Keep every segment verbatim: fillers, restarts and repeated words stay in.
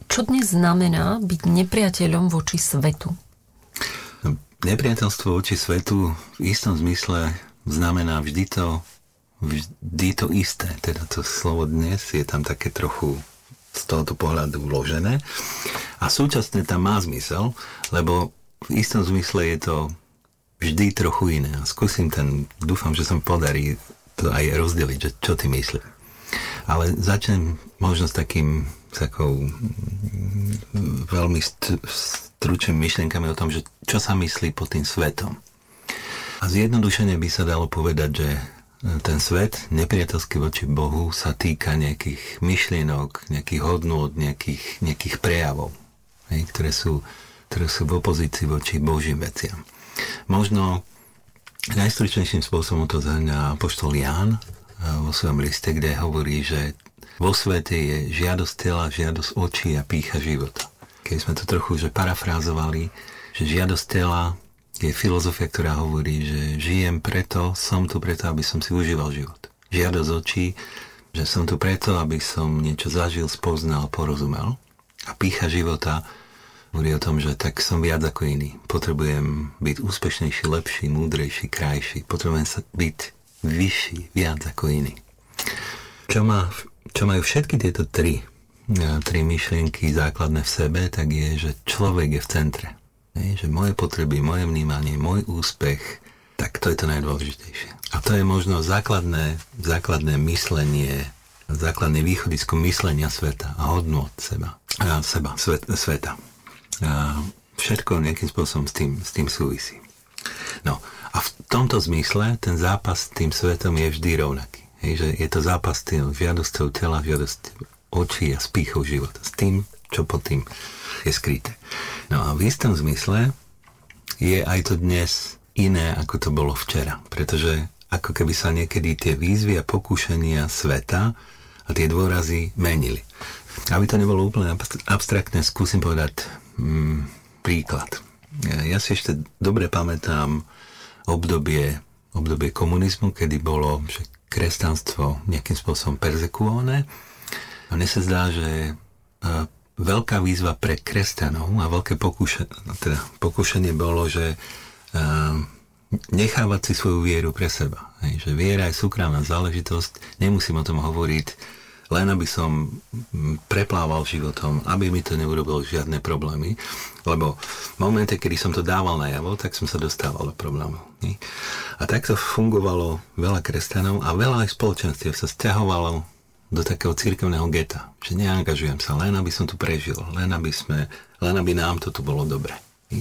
čo dnes znamená byť nepriateľom voči svetu? Nepriateľstvo voči svetu v istom zmysle znamená vždy to, vždy to isté. Teda to slovo dnes je tam také trochu z tohoto pohľadu vložené. A súčasne tam má zmysel, lebo v istom zmysle je to vždy trochu iné. A skúsim ten, dúfam, že sa mi podarí to aj rozdeliť, že čo ty myslíš. Ale začnem možno s takým takou veľmi st- stručnými myšlienkami o tom, že čo sa myslí pod tým svetom. A zjednodušene by sa dalo povedať, že ten svet, nepriateľský voči Bohu, sa týka nejakých myšlienok, nejakých hodnôt, nejakých, nejakých prejavov, hej, ktoré sú, ktoré sú v opozícii voči Božím veciam. Možno najstručnejším spôsobom to zhrňa apoštol Ján vo svojom liste, kde hovorí, že vo svete je žiadosť tela, žiadosť očí a pýcha života. Keď sme to trochu že parafrázovali, že žiadosť tela je filozofia, ktorá hovorí, že žijem preto, som tu preto, aby som si užíval život. Žiadosť očí, že som tu preto, aby som niečo zažil, spoznal, porozumel. A pýcha života hovorí o tom, že tak som viac ako iný. Potrebujem byť úspešnejší, lepší, múdrejší, krajší. Potrebujem sa byť vyšší, viac ako iný. Čo, má, čo majú všetky tieto tri, tri myšlienky základné v sebe, tak je, že človek je v centre. Že moje potreby, moje vnímanie, môj úspech, tak to je to najdôležitejšie. A to je možno základné, základné myslenie, základné východisko myslenia sveta a hodnôt seba, a seba svet, sveta. A všetko nejakým spôsobom s tým, s tým súvisí. No a v tomto zmysle ten zápas s tým svetom je vždy rovnaký. Hej, že je to zápas s tým žiadosťou tela, žiadosťou očí a s pýchou života. S tým, čo pod tým je skryté. No a v istom zmysle je aj to dnes iné, ako to bolo včera. Pretože ako keby sa niekedy tie výzvy a pokúšania sveta a tie dôrazy menili. Aby to nebolo úplne abstraktné, skúsim povedať mm, príklad. Ja si ešte dobre pamätám obdobie, obdobie komunizmu, kedy bolo že kresťanstvo nejakým spôsobom perzekuované. A mne sa zdá, že veľká výzva pre kresťanov a veľké pokúšanie, teda pokúšanie bolo, že uh, nechávať si svoju vieru pre seba. Hej, že viera je súkromná záležitosť, nemusím o tom hovoriť, len aby som preplával životom, aby mi to neurobilo žiadne problémy, lebo v momente, kedy som to dával najavo, tak som sa dostával do problémov. Hej. A takto fungovalo veľa kresťanov a veľa aj spoločenstiev sa sťahovalo do takého cirkevného geta, že neangažujem sa, len aby som tu prežil, len aby sme, len aby nám to tu bolo dobre.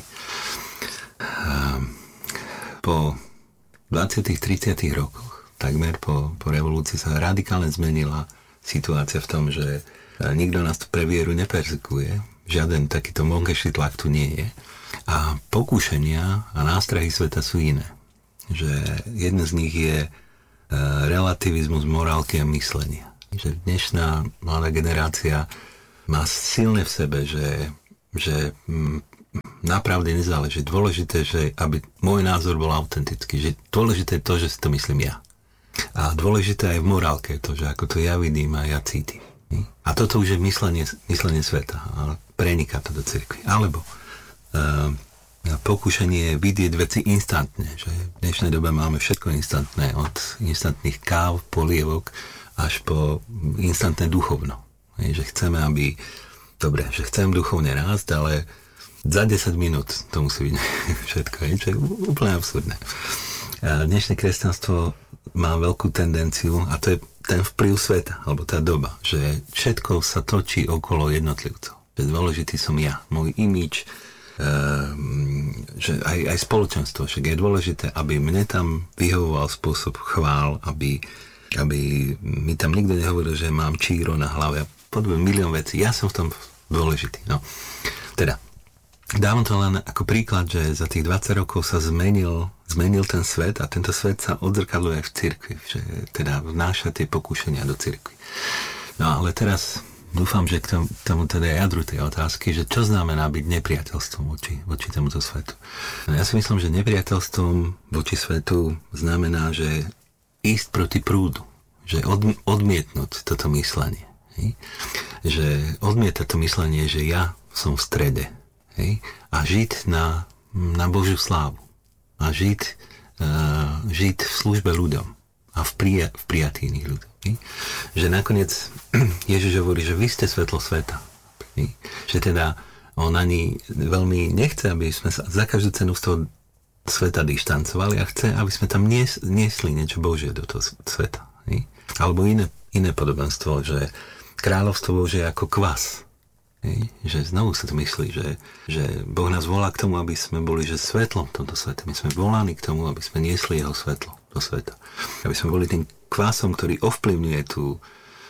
Po dvadsiatych tridsiatych rokoch, takmer po, po revolúcii sa radikálne zmenila situácia v tom, že nikto nás tu pre vieru neperzekuje, žiaden takýto vonkajší tlak tu nie je a pokúšania a nástrahy sveta sú iné. Že jeden z nich je relativizmus morálky a myslenia. Že dnešná mladá generácia má silne v sebe, že, že m, napravde nezáleží. Dôležité, že aby môj názor bol autentický. Že dôležité je to, že si to myslím ja. A dôležité aj v morálke je to, že ako to ja vidím a ja cítim. A toto už je myslenie, myslenie sveta. Ale preniká to do cirkvi. Alebo uh, pokúšanie je vidieť veci instantne. Že v dnešnej dobe máme všetko instantné. Od instantných káv, polievok až po instantné duchovno. Hej, že chceme, aby... Dobre, že chcem duchovne rásť, ale za desať minút to musí byť všetko. Hej, čo je úplne absurdné. A dnešné kresťanstvo má veľkú tendenciu, a to je ten vplyv sveta, alebo tá doba, že všetko sa točí okolo jednotlivcov. Že dôležitý som ja, môj imidž, um, že aj, aj spoločenstvo. Však je dôležité, aby mne tam vyhovoval spôsob chvál, aby aby mi tam nikto nehovoril, že mám číro na hlave a podobne milión vecí. Ja som v tom dôležitý. No. Teda, dávam to len ako príklad, že za tých dvadsať rokov sa zmenil, zmenil ten svet a tento svet sa odzrkadluje v cirkvi, že teda vnáša tie pokúšania do cirkvi. No ale teraz dúfam, že k tomu, tomu teda jadru tej otázky, že čo znamená byť nepriateľstvom voči, voči tomuto svetu. No ja si myslím, že nepriateľstvom voči svetu znamená, že ísť proti prúdu, že od, odmietnúť toto myslenie. Hej? že odmieta to myslenie, že ja som v strede. Hej? A žiť na, na Božiu slávu. A žiť, uh, žiť v službe ľuďom. A v, prija, v prijatí iných ľudí. Hej? Že nakoniec Ježiš hovorí, že vy ste svetlo sveta. Hej? Že teda on ani veľmi nechce, aby sme sa za každú cenu z toho sveta dištancovali a chce, aby sme tam nies, niesli niečo Božie do toho sveta. Hej? Alebo iné, iné podobenstvo, že kráľovstvo Božie je ako kvas. Hej? Že znovu sa to myslí, že, že Boh nás volá k tomu, aby sme boli že svetlom v tomto svete. My sme volaní k tomu, aby sme niesli jeho svetlo do sveta. Aby sme boli tým kvasom, ktorý ovplyvňuje tú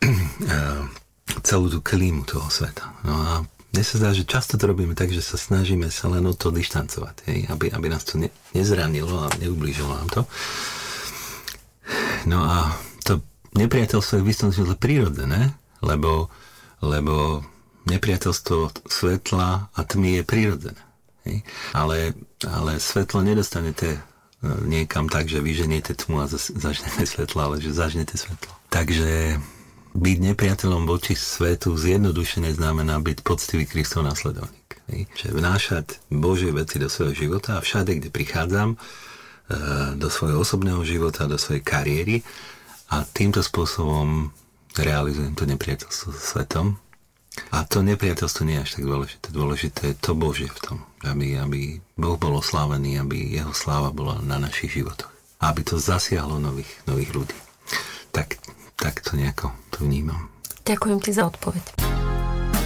celú tú klímu toho sveta. No a mne sa zdá, že často to robíme tak, že sa snažíme sa len od toho dištancovať, hej? Aby, aby nás to ne, nezranilo a neublížilo nám to. No a to nepriateľstvo je v istom zmysle prírodzené, lebo, lebo nepriateľstvo svetla a tmy je prírodzené. Hej? Ale, ale svetlo nedostanete niekam tak, že vyženiete tmu a zažnete svetlo, ale že zažnete svetlo. Takže byť nepriateľom voči svetu zjednodušene znamená byť poctivý Kristov nasledovník. Hej? Že vnášať Božie veci do svojho života a všade, kde prichádzam, do svojho osobného života, do svojej kariéry a týmto spôsobom realizujem to nepriateľstvo so svetom. A to nepriateľstvo nie je až tak dôležité. Dôležité je to Božie v tom, aby, aby Boh bol oslávený, aby jeho sláva bola na našich životoch. A aby to zasiahlo nových, nových ľudí. Tak Tak to nejako to vnímam. Ďakujem ti za odpoveď.